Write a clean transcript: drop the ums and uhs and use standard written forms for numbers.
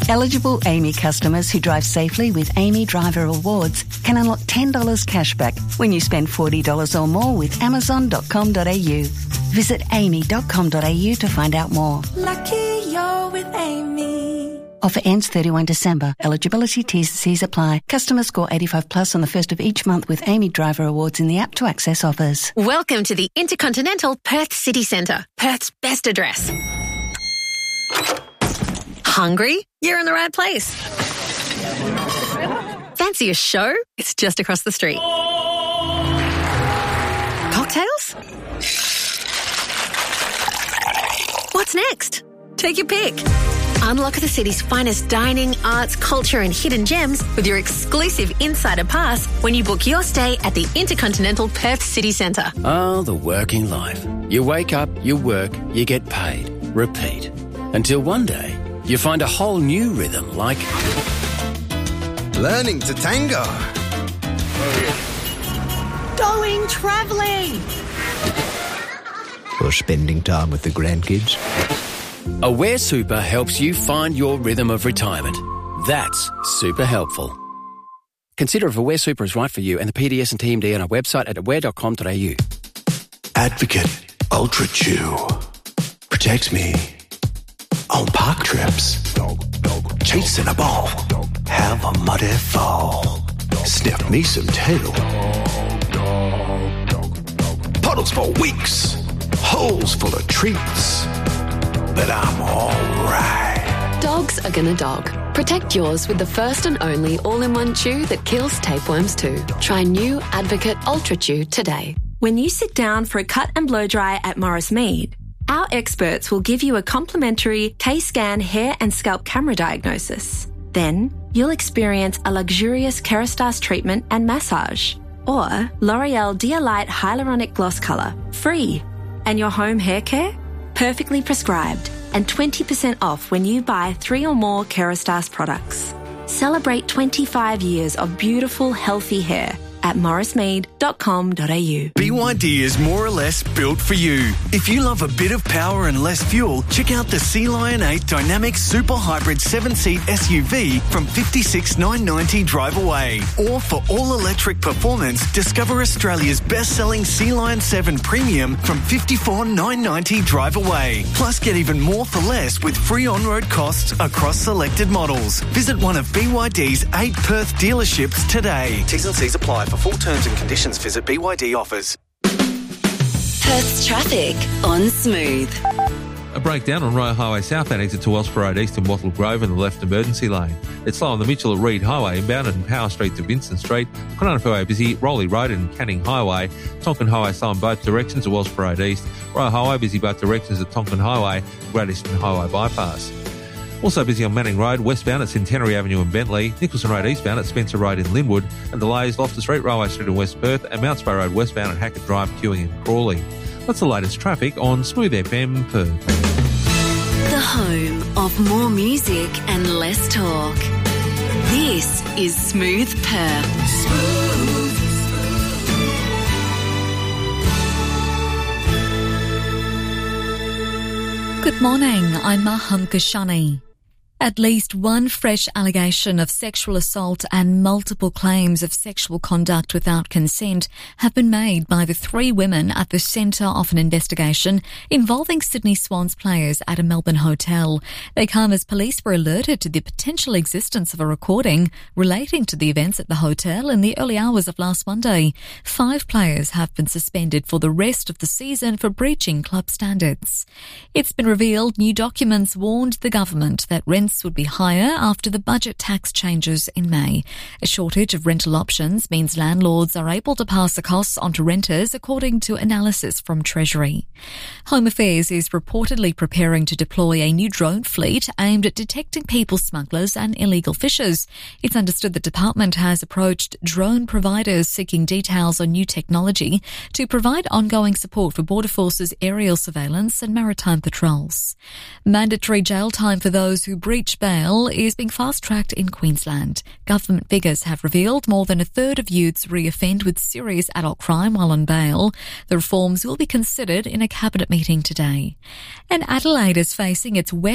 Eligible AAMI customers who drive safely with AAMI Driver Awards can unlock $10 cashback when you spend $40 or more with Amazon.com.au. Visit aami.com.au to find out more. Lucky you're with AAMI. Offer ends 31 December. Eligibility T&Cs apply. Customers score 85 plus on the first of each month with AAMI Driver Awards in the app to access offers. Welcome to the Intercontinental Perth City Centre, Perth's best address. Hungry? You're in the right place. Fancy a show? It's just across the street. Cocktails? What's next? Take your pick. Unlock the city's finest dining, arts, culture and hidden gems with your exclusive Insider Pass when you book your stay at the Intercontinental Perth City Centre. Oh, the working life. You wake up, you work, you get paid. Repeat. Until one day, you find a whole new rhythm like learning to tango. Going travelling. Or spending time with the grandkids. Aware Super helps you find your rhythm of retirement. That's super helpful. Consider if Aware Super is right for you and the PDS and TMD on our website at aware.com.au. Advocate Ultra Chew protects me on park trips, chasing a ball, have a muddy fall, sniff me some tail, puddles for weeks, holes full of treats, but I'm alright. Dogs are gonna dog. Protect yours with the first and only all-in-one chew that kills tapeworms too. Try new Advocate Ultra Chew today. When you sit down for a cut and blow dry at Morris Mead, our experts will give you a complimentary K-Scan hair and scalp camera diagnosis. Then, you'll experience a luxurious Kerastase treatment and massage. Or L'Oreal Dialight Hyaluronic Gloss Colour, free. And your home hair care? Perfectly prescribed and 20% off when you buy 3 or more Kerastase products. Celebrate 25 years of beautiful, healthy hair at morrismead.com.au. BYD is more or less built for you. If you love a bit of power and less fuel, check out the Sea Lion 8 Dynamic Super Hybrid 7-seat SUV from $56,990 drive away. Or for all-electric performance, discover Australia's best-selling Sea Lion 7 Premium from $54,990 drive away. Plus, get even more for less with free on-road costs across selected models. Visit one of BYD's 8 Perth dealerships today. T's and C's apply. For full terms and conditions, visit BYD offers. Perth's traffic on Smooth. A breakdown on Royal Highway southbound exit to Wellsborough Road East and Wattle Grove in the left emergency lane. It's slow on the Mitchell at Reed Highway inbound and Power Street to Vincent Street. Kwinana Highway busy, Rowley Road and Canning Highway. Tonkin Highway slow in both directions at Wellsborough Road East. Royal Highway busy both directions at Tonkin Highway and Great Eastern Highway bypass. Also busy on Manning Road, westbound at Centenary Avenue in Bentley, Nicholson Road eastbound at Spencer Road in Linwood, and delays Loftus Street, Railway Street in West Perth, and Mount Spur Road westbound at Hackett Drive, queuing in Crawley. That's the latest traffic on Smooth FM Perth. The home of more music and less talk. This is Smooth Perth. Smooth. Good morning, I'm Maham Kashani. At least one fresh allegation of sexual assault and multiple claims of sexual conduct without consent have been made by the 3 women at the centre of an investigation involving Sydney Swans players at a Melbourne hotel. They come as police were alerted to the potential existence of a recording relating to the events at the hotel in the early hours of last Monday. 5 players have been suspended for the rest of the season for breaching club standards. It's been revealed new documents warned the government that rents would be higher after the budget tax changes in May. A shortage of rental options means landlords are able to pass the costs on to renters, according to analysis from Treasury. Home Affairs is reportedly preparing to deploy a new drone fleet aimed at detecting people smugglers and illegal fishers. It's understood the department has approached drone providers seeking details on new technology to provide ongoing support for Border Force's aerial surveillance and maritime patrols. Mandatory jail time for those who breach bail is being fast-tracked in Queensland. Government figures have revealed more than a third of youths re-offend with serious adult crime while on bail. The reforms will be considered in a cabinet meeting today. And Adelaide is facing its